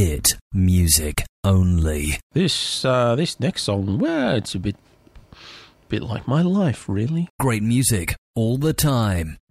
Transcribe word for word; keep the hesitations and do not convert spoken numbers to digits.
Hit music only. This uh, this next song, well, it's a bit, bit like my life, really. Great music all the time.